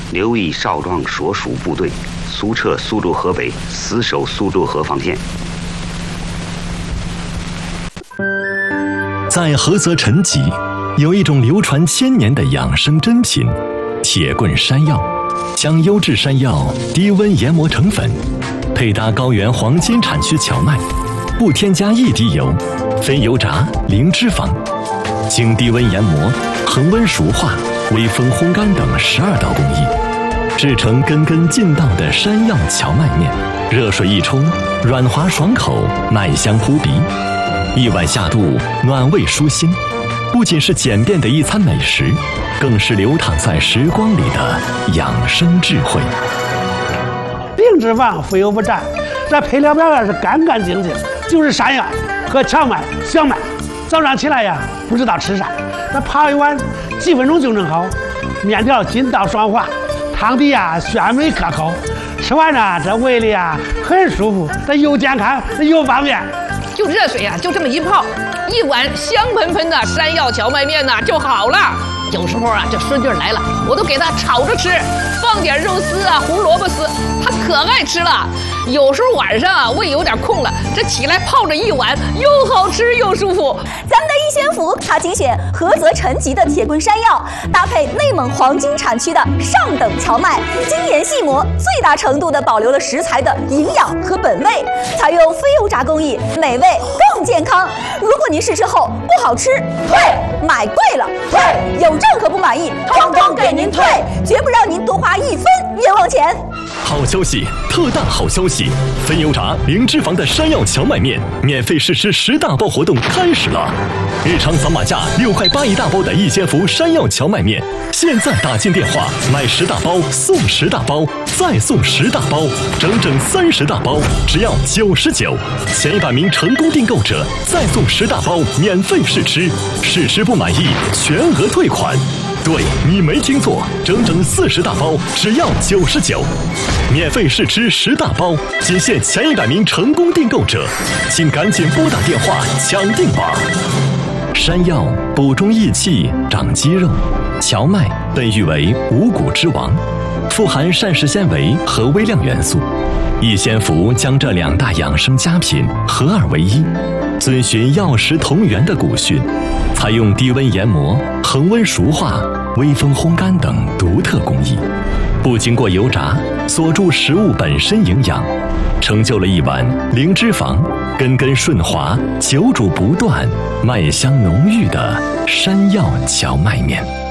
刘毅少壮所属部队速撤苏州河北，死守苏州河防线。 在菏泽陈集，有一种流传千年的养生珍品——铁棍山药。将优质山药低温研磨成粉，配搭高原黄金产区荞麦，不添加一滴油，非油炸，零脂肪，经低温研磨、恒温熟化、微风烘干等12道工艺，制成根根劲道的山药荞麦面。热水一冲，软滑爽口，麦香扑鼻，一碗下肚，暖胃舒心。不仅是简便的一餐美食，更是流淌在时光里的养生智慧。 零脂肪，非油不蘸，这配料表是干干净净，就是山药和荞麦、小麦。早上起来呀，不知道吃啥，那泡一碗，几分钟就能好。面条筋道爽滑，汤底呀鲜美可口，吃完呢这胃里呀很舒服，这又健康又方便。 就热水啊，就这么一泡，一碗香喷喷的山药荞麦面呢就好了。有时候啊，这孙女来了，我都给她炒着吃，放点肉丝啊、胡萝卜丝，她可爱吃了。有时候晚上啊，胃有点空了，这起来泡着一碗，又好吃又舒服。 咱们的一仙福，它精选菏泽陈集的铁棍山药，搭配内蒙黄金产区的上等荞麦，精研细磨，最大程度地保留了食材的营养和本味，采用非油炸工艺，美味更健康。如果您试吃后不好吃，退；买贵了退；有任何不满意，统统给您退，绝不让您多花1分冤枉钱。 好消息，特大好消息！非油炸、零脂肪的山药荞麦面免费试吃10大包活动开始了！日常扫码价6块8一大包的一仙福山药荞麦面，现在打进电话买10大包送10大包，再送10大包，整整30大包，只要99。前100名成功订购者再送10大包免费试吃，试吃不满意全额退款。对，你没听错，整整40大包，只要99，免费试吃10大包，仅限前100名成功订购者，请赶紧拨打电话抢订吧。山药补中益气、长肌肉，荞麦被誉为五谷之王，富含膳食纤维和微量元素。一仙福将这2大养生佳品合二为一，遵循药食同源的古训，采用低温研磨、恒温熟化、微风烘干等独特工艺，不经过油炸，锁住食物本身营养，成就了一碗零脂肪、根根顺滑、久煮不断、麦香浓郁的山药荞麦面。